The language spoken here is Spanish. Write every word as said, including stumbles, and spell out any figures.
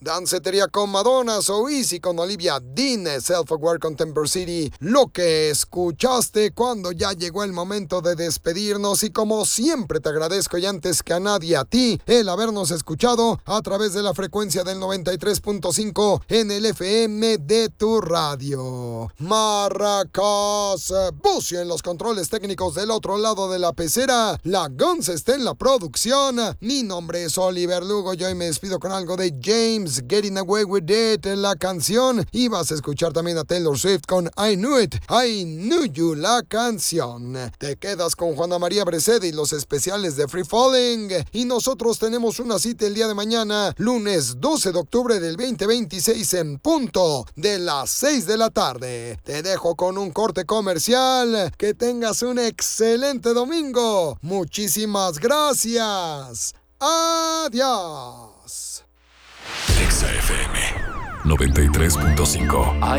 Dancetería con Madonna, So Easy con Olivia Dean, Self Aware con Temper City. Lo que escuchaste cuando ya llegó el momento de despedirnos, y como siempre te agradezco, y antes que a nadie a ti, el habernos escuchado a través de la frecuencia del noventa y tres punto cinco en el F M de tu radio. Maracas Bucio en los controles técnicos del otro lado de la pecera. La Guns está en la producción. Mi nombre es Oliver Lugo y hoy me despido con algo de James, Getting Away With It, en la canción. Y vas a escuchar también a Taylor Swift con I Knew It, I Knew You, la canción. Te quedas con Juana María Breceda y los especiales de Free Falling. Y nosotros tenemos una cita el día de mañana, lunes doce de octubre del veinte veintiséis, en punto de las seis de la tarde. Te dejo con un corte comercial. Que tengas un excelente domingo. Muchísimas gracias. Adiós. Exa F M noventa y tres punto cinco.